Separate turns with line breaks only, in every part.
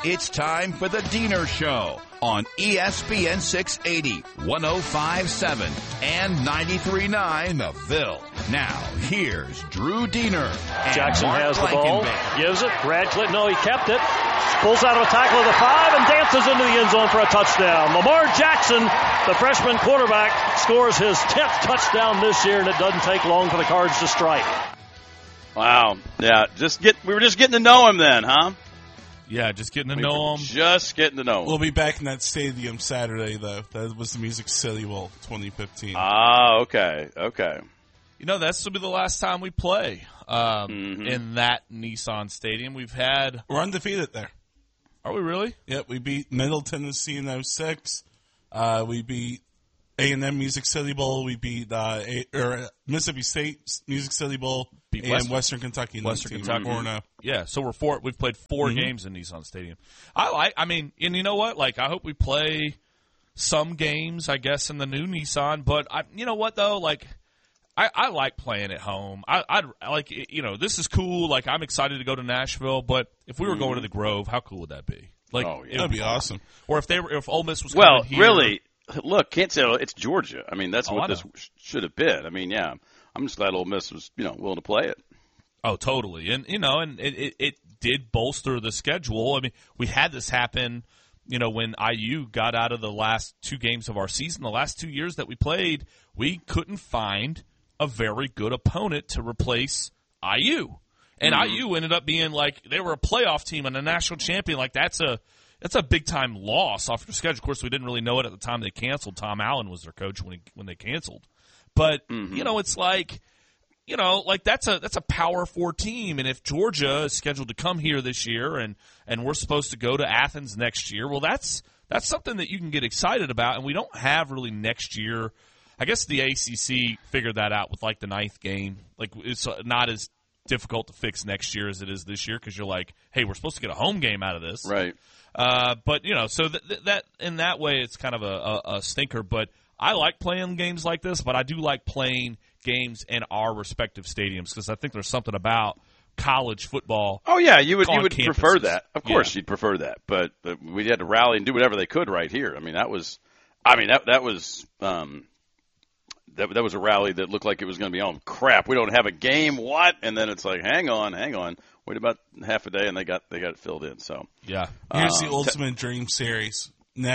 It's time for the Diener Show on ESPN 680, 105.7, and 93.9 The Ville. Now, here's Drew Diener.
Jackson has the ball, gives it. Radcliffe, no, he kept it. Pulls out of a tackle of the 5 and dances into the end zone for a touchdown. Lamar Jackson, the freshman quarterback, scores his 10th touchdown this year, and it doesn't take long for the Cards to strike.
Wow. Yeah, we were just getting to know him then, huh?
Yeah, just getting to know him.
Just getting to know him.
We'll be back in that stadium Saturday, though. That was the Music City Bowl 2015.
Ah, okay.
You know, that's will be the last time we play in that Nissan Stadium.
We're undefeated there.
Are we really?
Yep, we beat Middle Tennessee in 06. We beat A&M Music City Bowl. We beat Mississippi State Music City Bowl and Western Kentucky.
Western Kentucky. 4-0. Yeah, so we've played 4 games in Nissan Stadium. And you know what? Like, I hope we play some games, I guess, in the new Nissan. But you know what though? Like, I like playing at home. I like, you know, this is cool. Like, I'm excited to go to Nashville. But if we were going to the Grove, how cool would that be? Like,
that'd be awesome.
Or if Ole Miss was coming here.
Really. Look, can't say it's Georgia. I mean, that's what this should have been. I mean, yeah, I'm just glad Ole Miss was, willing to play it.
Oh, totally. And, and it did bolster the schedule. I mean, we had this happen, when IU got out of the last 2 games of our season. The last 2 years that we played, we couldn't find a very good opponent to replace IU. And IU ended up being like, they were a playoff team and a national champion. Like, that's a big-time loss off their schedule. Of course, we didn't really know it at the time they canceled. Tom Allen was their coach when they canceled. But, it's like, that's a Power 4 team. And if Georgia is scheduled to come here this year and we're supposed to go to Athens next year, well, that's something that you can get excited about. And we don't have really next year. I guess the ACC figured that out with, like, the 9th game. Like, it's not as difficult to fix next year as it is this year because you're like, hey, we're supposed to get a home game out of this.
Right.
But, so that in that way it's kind of a stinker. But I like playing games like this, but I do like playing games in our respective stadiums because I think there's something about college football.
Oh, yeah, you would prefer that. Of course you'd prefer that. But we had to rally and do whatever they could right here. I mean, that was a rally that looked like it was going to be, oh, crap, we don't have a game, what? And then it's like, hang on. Wait about half a day, and they got it filled in. So
yeah,
here's the ultimate dream series: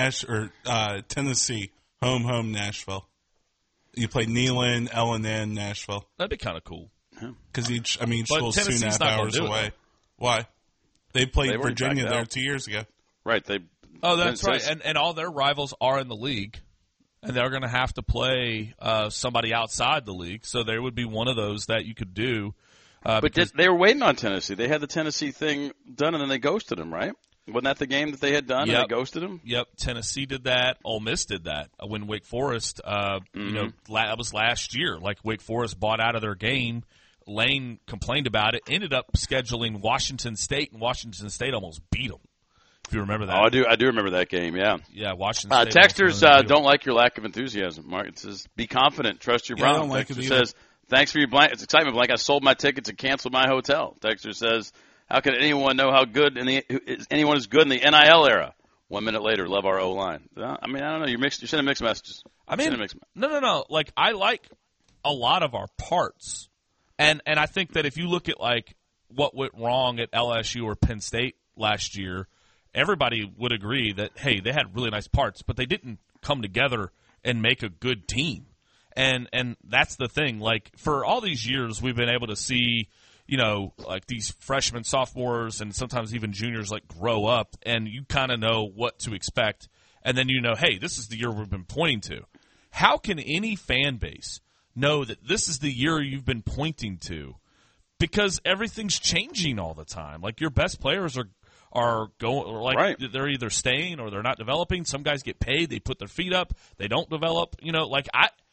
Tennessee, home, Nashville. You play Neyland, L&N, Nashville.
That'd be kind of cool.
Because each school's 2.5 hours away. Why? They played Virginia there 2 years ago.
Right.
That's right. And all their rivals are in the league. And they're going to have to play somebody outside the league. So there would be one of those that you could do.
But they were waiting on Tennessee. They had the Tennessee thing done, and then they ghosted them, right? Wasn't that the game that they had done, and they ghosted them?
Yep, Tennessee did that. Ole Miss did that when Wake Forest, that was last year. Like, Wake Forest bought out of their game. Lane complained about it, ended up scheduling Washington State, and Washington State almost beat them. If you remember that.
Oh, I do remember that game, yeah.
Yeah, Washington State.
Texters don't like your lack of enthusiasm, Mark. It says, be confident, trust your Brown.
I don't like
Texter
it
says, thanks for your excitement blank. I sold my tickets and canceled my hotel. Texter says, how can anyone know how good anyone is good in the NIL era? 1 minute later, love our O-line. I mean, I don't know. You're sending mixed messages.
No. Like, I like a lot of our parts. And I think that if you look at, like, what went wrong at LSU or Penn State last year, everybody would agree that, hey, they had really nice parts, but they didn't come together and make a good team. And that's the thing. Like, for all these years, we've been able to see, like these freshmen, sophomores, and sometimes even juniors, like, grow up, and you kind of know what to expect. And then hey, this is the year we've been pointing to. How can any fan base know that this is the year you've been pointing to? Because everything's changing all the time. Like, your best players are going, like,
right.
They're either staying or they're not developing. Some guys get paid, they put their feet up, they don't develop. Like,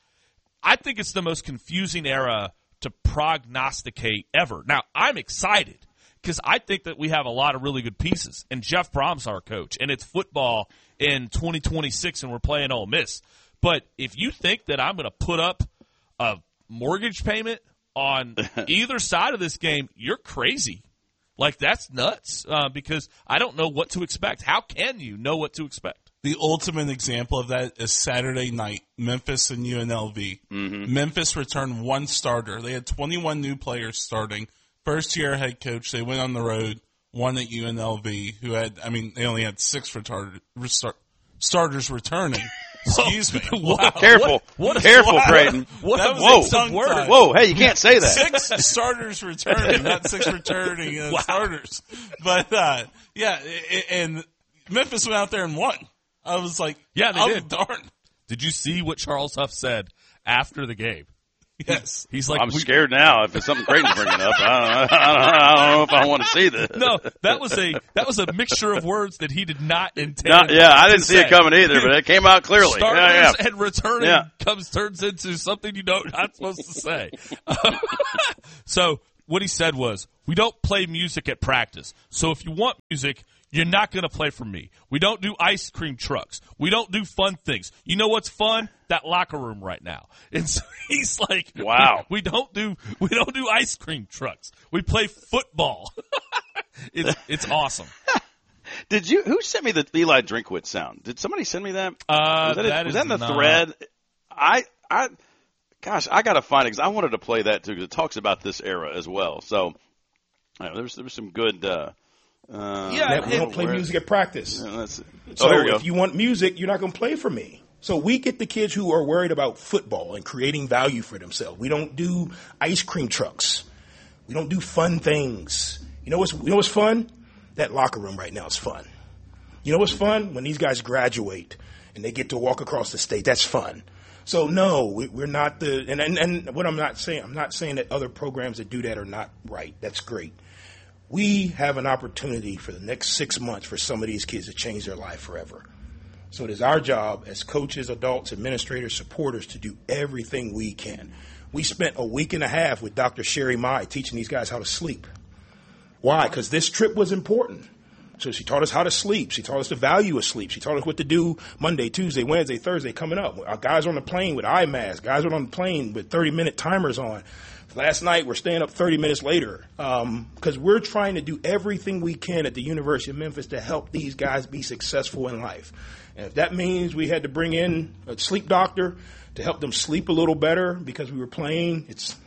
I think it's the most confusing era to prognosticate ever. Now, I'm excited because I think that we have a lot of really good pieces, and Jeff Brom's our coach, and it's football in 2026, and we're playing Ole Miss. But if you think that I'm going to put up a mortgage payment on either side of this game, you're crazy. Like, that's nuts because I don't know what to expect. How can you know what to expect?
The ultimate example of that is Saturday night, Memphis and UNLV.
Mm-hmm.
Memphis returned one starter. They had 21 new players starting. First-year head coach. They went on the road, won at UNLV, they only had 6 starters returning. Excuse me.
Wow. Careful. Careful, Creighton. Whoa, hey, you can't say that.
6 starters returning, not 6 returning starters. But, and Memphis went out there and won. I was like,
yeah, they did.
Darn.
Did you see what Charles Huff said after the game?
Yes.
He's like,
I'm scared now. If it's something Creighton's bringing up, I don't know if I want to see this.
No, that was a mixture of words that he did not intend.
I didn't see it coming either, but it came out clearly.
Starters and returning turns into something you not supposed to say. So what he said was, we don't play music at practice. So if you want music, you're not going to play for me. We don't do ice cream trucks. We don't do fun things. You know what's fun? That locker room right now. And so he's like,
wow.
We don't do ice cream trucks. We play football. It's awesome.
Who sent me the Eli Drinkwitz sound? Did somebody send me that? Was that in the thread? I got to find it because I wanted to play that too because it talks about this era as well. So there was some good.
We don't play music at practice.
Yeah,
so if you want music, you're not going to play for me. So we get the kids who are worried about football and creating value for themselves. We don't do ice cream trucks. We don't do fun things. You know what's fun? That locker room right now is fun. You know what's fun? When these guys graduate and they get to walk across the state. That's fun. So no, we're not and what I'm not saying that other programs that do that are not right. That's great. We have an opportunity for the next 6 months for some of these kids to change their life forever. So it is our job as coaches, adults, administrators, supporters to do everything we can. We spent a week and a half with Dr. Sherry Mai teaching these guys how to sleep. Why? Because this trip was important. So she taught us how to sleep. She taught us the value of sleep. She taught us what to do Monday, Tuesday, Wednesday, Thursday coming up. Our guys are on the plane with eye masks. Guys are on the plane with 30-minute timers on. Last night, we're staying up 30 minutes later because we're trying to do everything we can at the University of Memphis to help these guys be successful in life. And if that means we had to bring in a sleep doctor to help them sleep a little better because we were playing, it's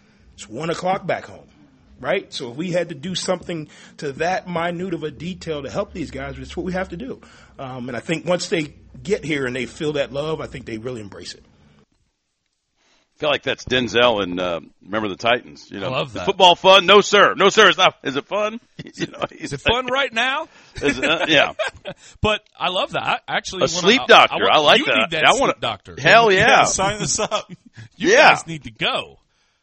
1 o'clock back home, right? So if we had to do something to that minute of a detail to help these guys, it's what we have to do. And I think once they get here and they feel that love, I think they really embrace it.
I feel like that's Denzel in Remember the Titans. You know,
I love that.
Is football fun? No, sir. No, sir. It's not. Is it fun?
Is it fun right now?
Yeah.
But I love that.
A sleep doctor. I like that.
Need that I want a doctor.
Hell yeah.
Sign this up.
You guys need to go.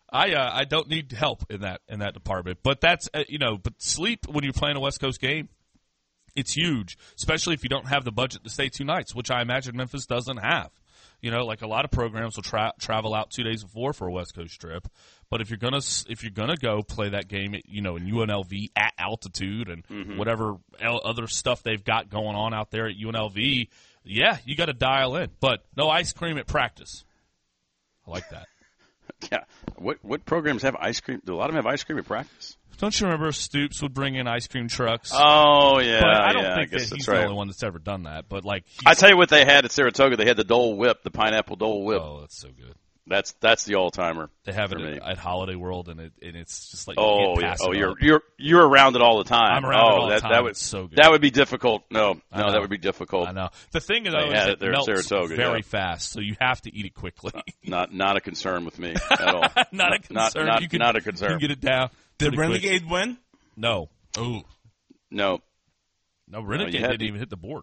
I don't need help in that department. But that's but sleep when you're playing a West Coast game, it's huge, especially if you don't have the budget to stay 2 nights, which I imagine Memphis doesn't have. Like a lot of programs will travel out 2 days before for a West Coast trip. But if you're gonna go play that game, in UNLV at altitude and whatever other stuff they've got going on out there at UNLV, you got to dial in. But no ice cream at practice. I like that.
Yeah. What programs have ice cream? Do a lot of them have ice cream at practice?
Don't you remember Stoops would bring in ice cream trucks?
Oh, yeah.
But I don't think that he's the only one that's ever done that. But
I tell you what they had at Saratoga. They had the Dole Whip, the pineapple Dole Whip.
Oh, that's so good.
That's the all-timer.
They have it at Holiday World, and it's just like
you're around it all the time.
I'm around it all the time. It's so good.
That would be difficult. No, that would be difficult.
I know. The thing is, it melts very fast, so you have to eat it quickly.
Not a concern with me at all.
Not a concern.
Not a concern.
You can get it down.
Did Renegade win?
No.
Oh.
No,
Renegade didn't even hit the board.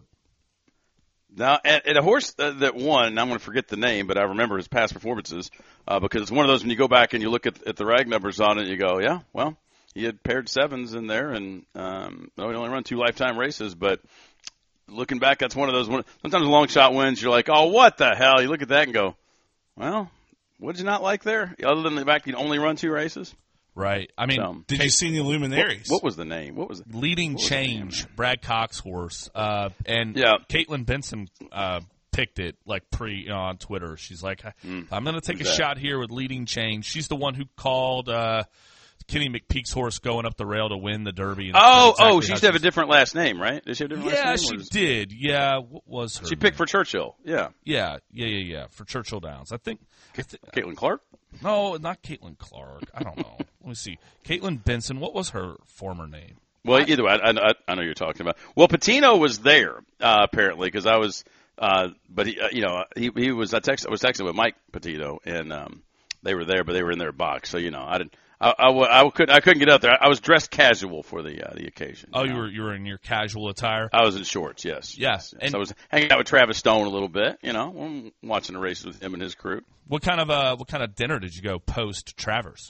Now, at a horse that won, and I'm going to forget the name, but I remember his past performances because it's one of those when you go back and you look at the rag numbers on it, you go, yeah, well, he had paired 7s in there, and he only run 2 lifetime races, but looking back, that's one of those. Sometimes a long shot wins, you're like, oh, what the hell? You look at that and go, well, what did you not like there? Other than the fact you only run 2 races?
Right. I mean,
did you see the Luminaries?
What was the name? What was it?
Leading Change, Brad Cox horse. And Caitlin Benson picked it on Twitter. She's like, I'm going to take a shot here with Leading Change. She's the one who called Kenny McPeak's horse going up the rail to win the Derby.
Oh, she used to have a different last name, right? Did she have a different
Yeah,
last name?
she did. Yeah, what was her?
She picked for Churchill. Yeah.
Yeah, for Churchill Downs. I think
Caitlin Clark?
No, not Caitlin Clark. I don't know. Let me see. Caitlin Benson. What was her former name?
Well, either way, I know what you're talking about. Well, Patino was there apparently because I was, but he was. I was texting with Mike Patino, and they were there, but they were in their box. So I couldn't get out there. I was dressed casual for the occasion.
Oh, you were in your casual attire.
I was in shorts. Yes.
Yes.
And so I was hanging out with Travis Stone a little bit. Watching the races with him and his crew.
What kind of dinner did you go post Travers?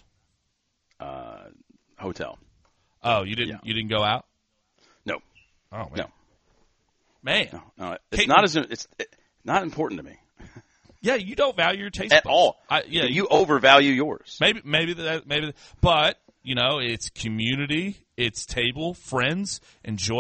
Hotel.
Oh, you didn't. Yeah. You didn't go out?
No.
Oh man.
No.
Man.
No. It's not important to me.
Yeah, you don't value your taste
at
buds.
all. You overvalue yours.
Maybe, but it's community, it's table, friends, enjoy.